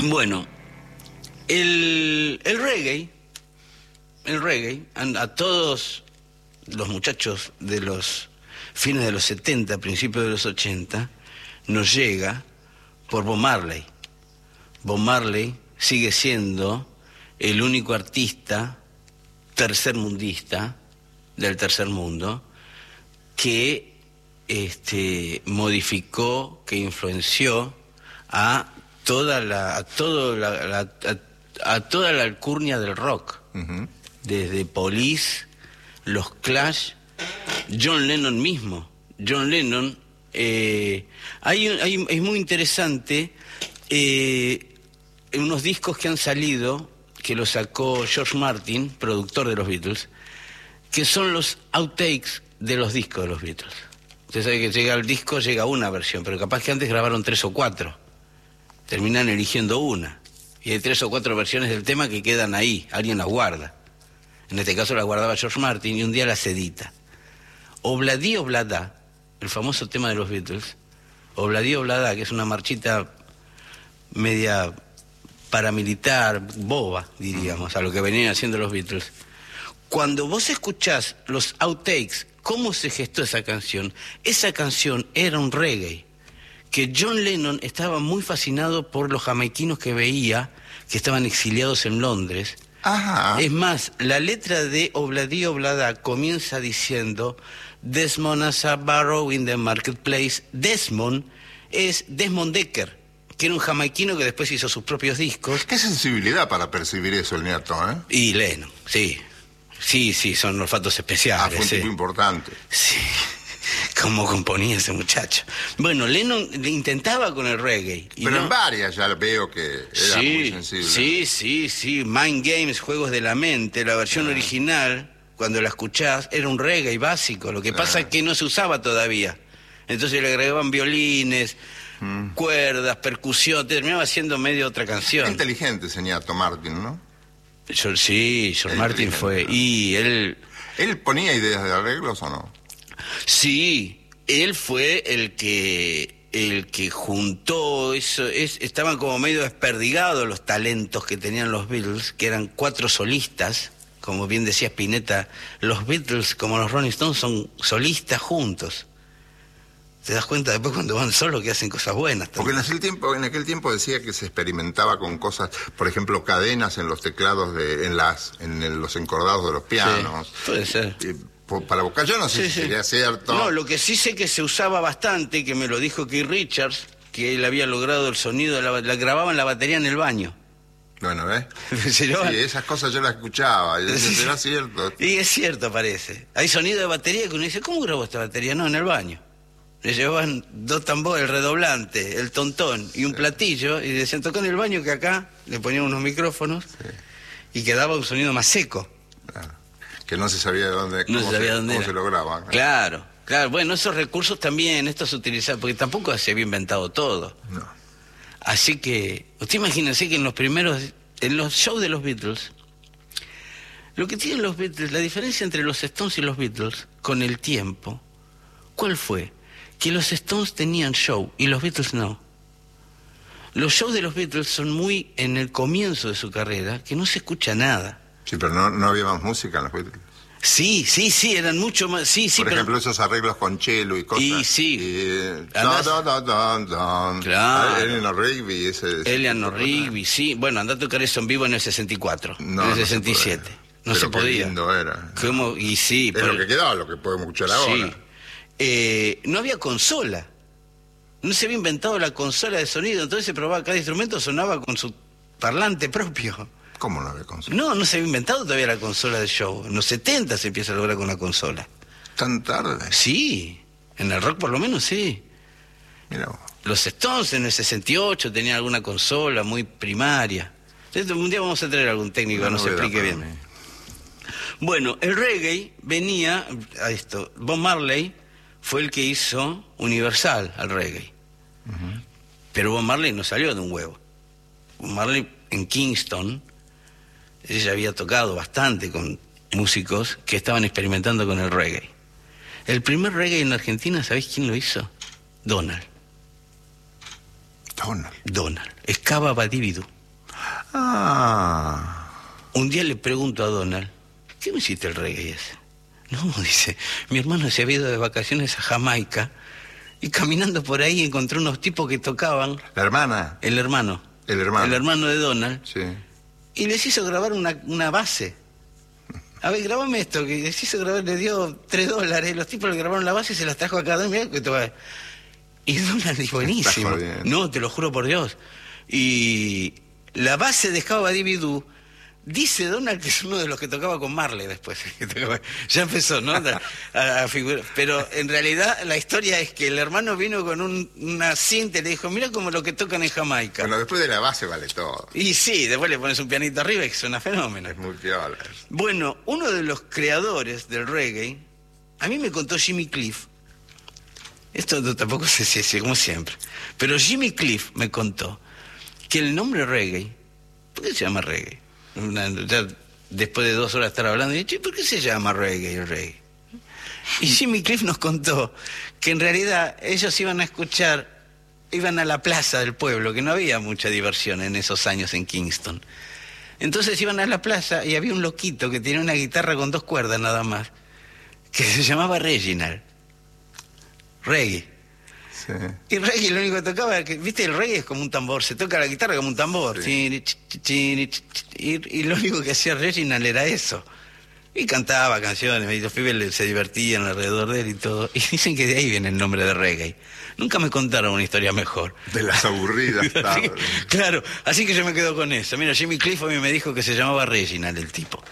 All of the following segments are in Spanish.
Bueno, el reggae, a todos los muchachos de los fines de los 70, principios de los 80, nos llega por Bob Marley. Bob Marley sigue siendo el único artista tercermundista del tercer mundo que modificó, que influenció a toda la alcurnia del rock, desde Police, los Clash, John Lennon mismo. John Lennon, es muy interesante unos discos que han salido, que los sacó George Martin, productor de los Beatles, que son los outtakes de los discos de los Beatles. Usted sabe que llega el disco, llega una versión, pero capaz que antes grabaron 3 o 4. Terminan eligiendo una. Y hay 3 o 4 versiones del tema que quedan ahí, alguien las guarda. En este caso las guardaba George Martin y un día las edita. Obladi Oblada, el famoso tema de los Beatles, Obladi Oblada, que es una marchita media paramilitar, boba, diríamos, a lo que venían haciendo los Beatles. Cuando vos escuchás los outtakes, cómo se gestó esa canción era un reggae, que John Lennon estaba muy fascinado por los jamaiquinos que veía, que estaban exiliados en Londres. Ajá. Es más, la letra de Obladi Oblada comienza diciendo Desmond as a barrow in the marketplace. Desmond es Desmond Dekker, que era un jamaiquino que después hizo sus propios discos. Qué sensibilidad para percibir eso el nieto, ¿eh? Y Lennon, sí. Sí, son olfatos especiales. Fue un tipo importante. Sí, cómo componía ese muchacho. Bueno, Lennon le intentaba con el reggae. Pero no... en varias ya veo que era muy sensible. Sí. Mind Games, Juegos de la Mente, la versión original, cuando la escuchás, era un reggae básico. Lo que pasa es que no se usaba todavía. Entonces le agregaban violines, cuerdas, percusión, terminaba siendo medio otra canción. Era inteligente ese ñato Martin, ¿no? George Martin fue... Y él... ¿Él ponía ideas de arreglos o no? Sí, él fue el que juntó eso. Estaban como medio desperdigados los talentos que tenían los Beatles, que eran 4 solistas. Como bien decía Spinetta, los Beatles, como los Rolling Stones, son solistas juntos. Te das cuenta después cuando van solos que hacen cosas buenas también. Porque en aquel tiempo decía que se experimentaba con cosas, por ejemplo, cadenas en los teclados, en los encordados de los pianos. Sí, puede ser. Para buscar, yo no sé si sería cierto. No, lo que sí sé que se usaba bastante, que me lo dijo Keith Richards, que él había logrado el sonido, la grababan la batería en el baño. Bueno, ¿ves? Sí, esas cosas yo las escuchaba, y ¿será cierto? Y es cierto, parece. Hay sonido de batería que uno dice, ¿cómo grabó esta batería? No, en el baño. Le llevaban 2 tambores, el redoblante, el tontón y un platillo, y decían, tocó en el baño, que acá le ponían unos micrófonos y quedaba un sonido más seco. Claro. Que no se sabía de cómo se lograba. Claro. Bueno, esos recursos también, estos se utilizaban, porque tampoco se había inventado todo. No. Así que, usted imagínese que en los shows de los Beatles, lo que tienen los Beatles, la diferencia entre los Stones y los Beatles, con el tiempo, ¿cuál fue? Que los Stones tenían show y los Beatles no. Los shows de los Beatles son muy en el comienzo de su carrera, que no se escucha nada. Sí, pero no había más música en los Beatles. Sí, eran mucho más... Por ejemplo, esos arreglos con cello y cosas. Y sí. Claro. Eleanor Rigby, Eleanor Rigby, sí. Bueno, andá a tocar eso en vivo en el 64, en el 67. No se podía. Lindo era. ¿Cómo? Y sí. Es lo que quedaba, lo que podemos escuchar ahora. Sí. No había consola. No se había inventado la consola de sonido, entonces se probaba, cada instrumento sonaba con su parlante propio. ¿Cómo no había consola? No se había inventado todavía la consola de show. En los 70 se empieza a lograr con una consola. ¿Tan tarde? Sí, en el rock por lo menos sí. Mirá vos. Los Stones en el 68 tenían alguna consola muy primaria. Entonces, un día vamos a traer algún técnico que nos explique bien. Bueno, el reggae venía a esto. Bob Marley fue el que hizo universal al reggae. Pero Bob Marley no salió de un huevo. Bob Marley en Kingston, ella había tocado bastante con músicos que estaban experimentando con el reggae. El primer reggae en la Argentina, ¿sabéis quién lo hizo? Donald. Donald. Excava Badibidú. Ah. Un día le pregunto a Donald, ¿qué me hiciste el reggae ese? No, dice, mi hermano se había ido de vacaciones a Jamaica y caminando por ahí encontró unos tipos que tocaban. La hermana. El hermano. El hermano. El hermano de Donald. Sí. Y les hizo grabar una base. A ver, grabame esto, que les hizo grabar, le dio $3. Los tipos le grabaron la base y se las trajo a cada uno. Y Donald dijo, buenísimo. No, te lo juro por Dios. Y la base de Excava Badibidú, dice Donald que es uno de los que tocaba con Marley después. Ya empezó, ¿no? A figurar. Pero en realidad la historia es que el hermano vino con una cinta y le dijo, mira como lo que tocan en Jamaica. Bueno, después de la base vale todo. Y sí, después le pones un pianito arriba y suena fenómeno. Es muy piola. Bueno, uno de los creadores del reggae, a mí me contó Jimmy Cliff. Esto tampoco sé, como siempre. Pero Jimmy Cliff me contó que el nombre reggae, ¿por qué se llama reggae? Ya después de 2 horas de estar hablando, y ¿por qué se llama reggae el reggae? Y Jimmy Cliff nos contó que en realidad ellos iban a la plaza del pueblo, que no había mucha diversión en esos años en Kingston. Entonces iban a la plaza y había un loquito que tenía una guitarra con 2 cuerdas nada más, que se llamaba Reginald. Reggae. Sí. Y reggae lo único que tocaba era que, viste, el reggae es como un tambor, se toca la guitarra como un tambor. Sí. Y lo único que hacía Reginald era eso. Y cantaba canciones, y los pibes se divertían alrededor de él y todo. Y dicen que de ahí viene el nombre de reggae. Nunca me contaron una historia mejor. De las aburridas. Claro, así que yo me quedo con eso. Mira, Jimmy Cliff a mí me dijo que se llamaba Reginald el tipo.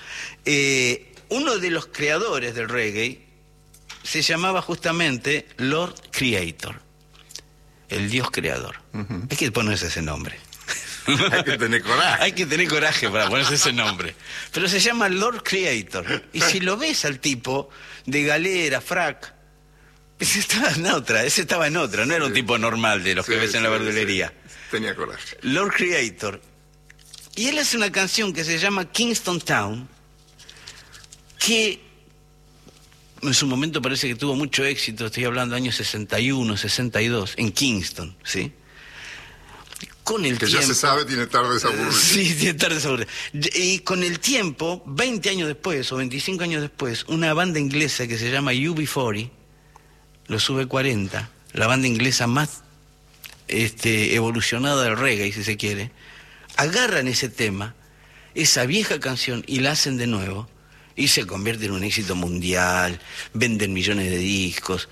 Uno de los creadores del reggae se llamaba justamente Lord Creator. El Dios creador. Hay que ponerse ese nombre. Hay que tener coraje. Hay que tener coraje para ponerse ese nombre. Pero se llama Lord Creator. Y si lo ves al tipo de galera, frac, ese estaba en otra. No era un tipo normal de los que ves en la verdulería. Sí. Tenía coraje. Lord Creator. Y él hace una canción que se llama Kingston Town, que en su momento parece que tuvo mucho éxito. Estoy hablando de años 61, 62, en Kingston, ¿sí? Con el tiempo, ya se sabe, tiene tardes aburridas. Sí, tiene tardes aburridas. Y con el tiempo, 20 años después o 25 años después, una banda inglesa que se llama UB40, los V40, la banda inglesa más evolucionada del reggae, si se quiere, agarran ese tema, esa vieja canción, y la hacen de nuevo, y se convierte en un éxito mundial, venden millones de discos,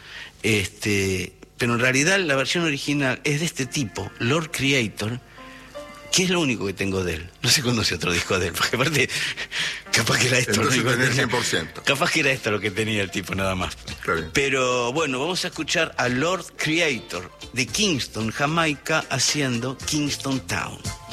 pero en realidad la versión original es de este tipo, Lord Creator, que es lo único que tengo de él. No se conoce otro disco de él, porque aparte, capaz que era esto. Entonces lo tenés tenía, 100%. Capaz que era esto lo que tenía el tipo, nada más. Pero bueno, vamos a escuchar a Lord Creator de Kingston, Jamaica, haciendo Kingston Town.